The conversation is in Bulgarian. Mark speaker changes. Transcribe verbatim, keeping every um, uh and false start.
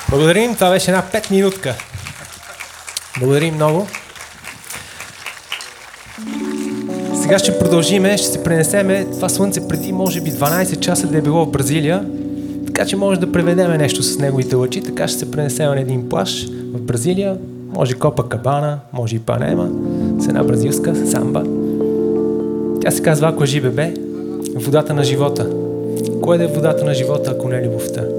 Speaker 1: Благодарим, това беше една пет минутка. Благодарим много. Сега ще продължиме, ще се пренесеме. Това слънце преди може би дванайсет часа да е било в Бразилия, така че може да преведеме нещо с неговите лъчи, така ще се пренесеме на един плаж в Бразилия, може Копакабана, може и Панема, с една бразилска самба. Тя се казва Аква Жи Бебе, водата на живота. Кое да е водата на живота, ако не е любовта?